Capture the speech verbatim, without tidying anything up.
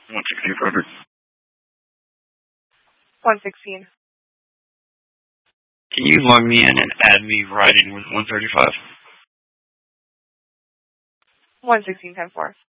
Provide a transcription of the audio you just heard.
one sixteen Frederick. one sixteen. Can you log me in and add me riding with one thirty-five? one sixteen ten four.